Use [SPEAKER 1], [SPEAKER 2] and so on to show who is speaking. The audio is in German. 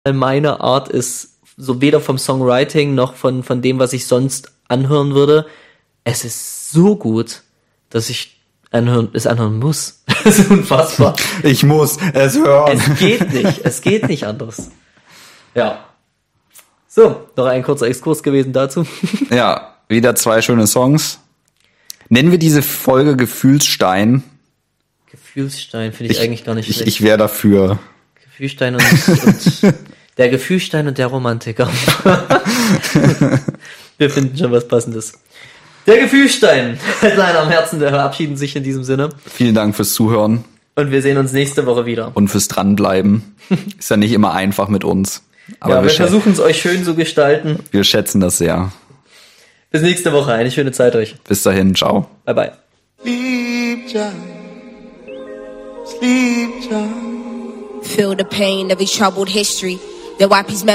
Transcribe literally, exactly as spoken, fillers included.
[SPEAKER 1] meine Art ist, so weder vom Songwriting noch von, von dem, was ich sonst anhören würde. Es ist so gut, dass ich anhören, es anhören muss. Das ist unfassbar.
[SPEAKER 2] Ich muss es hören.
[SPEAKER 1] Es geht nicht, es geht nicht anders. Ja. So, noch ein kurzer Exkurs gewesen dazu.
[SPEAKER 2] Ja, wieder zwei schöne Songs. Nennen wir diese Folge Gefühlsstein.
[SPEAKER 1] Gefühlsstein finde ich, ich eigentlich gar nicht
[SPEAKER 2] ich,
[SPEAKER 1] schlecht.
[SPEAKER 2] Ich wäre dafür.
[SPEAKER 1] Gefühlsstein und, und der Gefühlsstein und der Romantiker. Wir finden schon was Passendes. Der Gefühlsstein hat leider am Herzen, der verabschieden sich in diesem Sinne.
[SPEAKER 2] Vielen Dank fürs Zuhören.
[SPEAKER 1] Und wir sehen uns nächste Woche wieder.
[SPEAKER 2] Und fürs Dranbleiben. Ist ja nicht immer einfach mit uns. Aber
[SPEAKER 1] ja, wir,
[SPEAKER 2] wir
[SPEAKER 1] versuchen es euch schön zu gestalten.
[SPEAKER 2] Wir schätzen das sehr.
[SPEAKER 1] Bis nächste Woche. Eine schöne Zeit euch.
[SPEAKER 2] Bis dahin. Ciao.
[SPEAKER 1] Bye, bye.
[SPEAKER 3] Sleep, child. Sleep, child.
[SPEAKER 4] Feel the pain of his troubled history. Then wipe his